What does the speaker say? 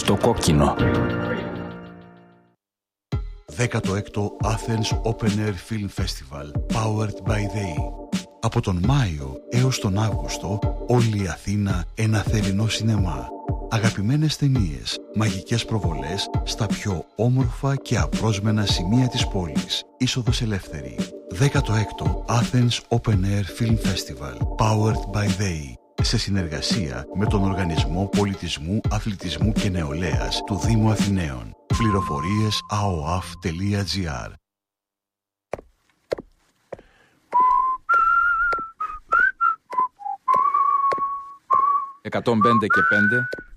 το κόκκινο. 16ο Athens Open Air Film Festival, powered by THEY. Από τον Μάιο έως τον Αύγουστο, όλη η Αθήνα ένα θερινό σινεμά. Αγαπημένες ταινίες, μαγικές προβολές στα πιο όμορφα και απρόσμενα σημεία της πόλης. Είσοδος ελεύθερη. 16ο Athens Open Air Film Festival, powered by THEY. Σε συνεργασία με τον Οργανισμό Πολιτισμού, Αθλητισμού και Νεολαίας του Δήμου Αθηναίων. Πληροφορίες aoaf.gr. 105 και 5